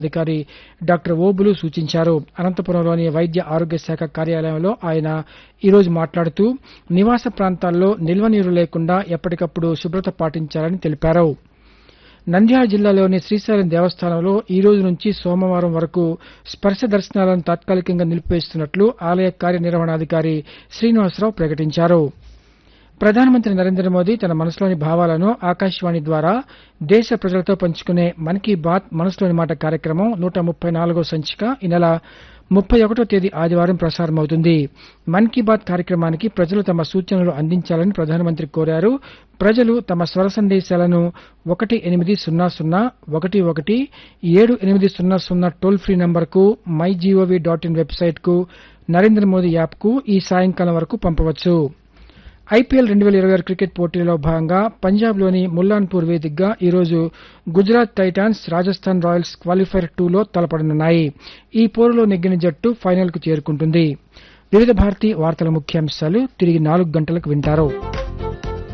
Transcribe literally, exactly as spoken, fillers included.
అధికారి డాక్టర్ ఓబులు సూచించారు. అనంతపురంలోని వైద్య ఆరోగ్య శాఖ కార్యాలయంలో ఆయన ఈరోజు మాట్లాడుతూ నివాస ప్రాంతాల్లో నిల్వ నీరు లేకుండా ఎప్పటికప్పుడు శుభ్రత పాటించాలని తెలిపారు. నంద్యాల జిల్లాలోని శ్రీశైలం దేవస్థానంలో ఈ రోజు నుంచి సోమవారం వరకు స్పర్శ దర్శనాలను తాత్కాలికంగా నిలిపివేస్తున్నట్లు ఆలయ కార్యనిర్వహణాధికారి శ్రీనివాసరావు ప్రకటించారు. ప్రధానమంత్రి నరేంద్ర మోదీ తన మనసులోని భావాలను ఆకాశవాణి ద్వారా దేశ ప్రజలతో పంచుకునే మన్ కీ బాత్ మనసులోని మాట కార్యక్రమం నూట ముప్పై నాలుగో సంచిక ఈ నెల ముప్పై ఒకటో తేదీ ఆదివారం ప్రసారమవుతుంది. మన్ కీ బాత్ కార్యక్రమానికి ప్రజలు తమ సూచనలు అందించాలని ప్రధానమంత్రి కోరారు. ప్రజలు తమ స్వర సందేశాలను ఒకటి ఎనిమిది సున్నా సున్నా ఒకటి ఒకటి ఏడు ఎనిమిది సున్నా సున్నా టోల్ ఫ్రీ నంబర్కు my GOV dot in వెబ్సైట్కు Narendra Modi యాప్కు ఈ సాయంకాలం వరకు పంపవచ్చు. ఐపీఎల్ రెండు వేల ఇరవై ఆరు క్రికెట్ పోటీలో భాగంగా పంజాబ్లోని ముల్లాన్పూర్ వేదికగా ఈరోజు Gujarat Titans Rajasthan Royals qualifier టూలో తలపడనున్నాయి. ఈ పోరులో నెగ్గిన జట్టు ఫైనల్కు చేరుకుంటుంది. వివిధ భారతి వార్తల ముఖ్యాంశాలు తిరిగి నాలుగు గంటలకు వింటారు.